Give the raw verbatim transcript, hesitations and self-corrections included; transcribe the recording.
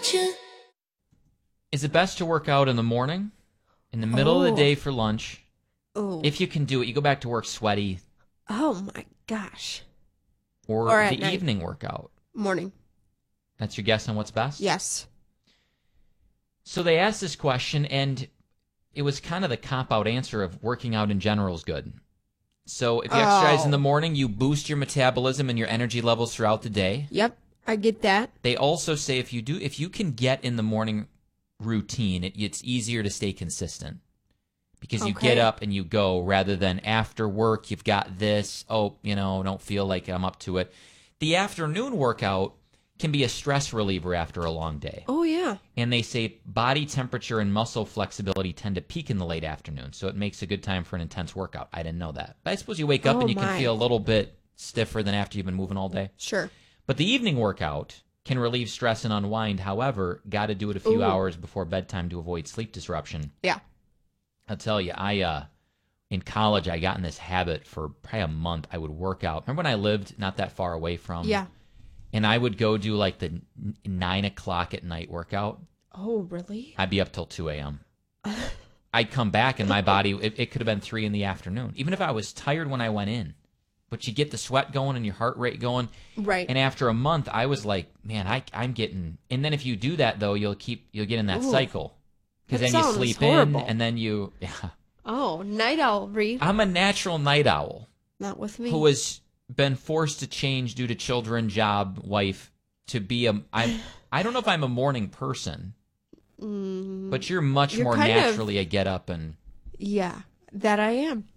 Is it best to work out in the morning, in the middle Oh. of the day for lunch? Oh. If you can do it, you go back to work sweaty, Oh my gosh. or, Or at the night. evening workout. Morning. That's your guess on what's best? Yes. So they asked this question, and it was kind of the cop-out answer of working out in general is good. So if you exercise in the Oh. morning, you boost your metabolism and your energy levels throughout the day. Yep. I get that. They also say if you do, if you can get in the morning routine, it, it's easier to stay consistent because you Okay. get up and you go rather than after work, you've got this, oh, you know, don't feel like I'm up to it. The afternoon workout can be a stress reliever after a long day. Oh, yeah. And they say body temperature and muscle flexibility tend to peak in the late afternoon, so it makes a good time for an intense workout. I didn't know that. But I suppose you wake up Oh, and you my. can feel a little bit stiffer than after you've been moving all day. Sure. But the evening workout can relieve stress and unwind. However, got to do it a few Ooh. hours before bedtime to avoid sleep disruption. Yeah. I'll tell you, I uh, in college, I got in this habit for probably a month. I would work out. Remember when I lived not that far away from? Yeah. And I would go do like the n- nine o'clock at night workout. Oh, really? I'd be up till two a.m. I'd come back and my body, it, it could have been three in the afternoon. Even if I was tired when I went in. But you get the sweat going and your heart rate going. Right. And after a month, I was like, man, I, I'm getting... And then if you do that, though, you'll keep you'll get in that Ooh. cycle. Because That then you sounds sleep horrible. in, and then you... Yeah. Oh, night owl, Reed. I'm a natural night owl Not with me. who has been forced to change due to children, job, wife, to be a... I'm, I don't know if I'm a morning person, Mm, but you're much You're more kind of- naturally a get up and... yeah, that I am.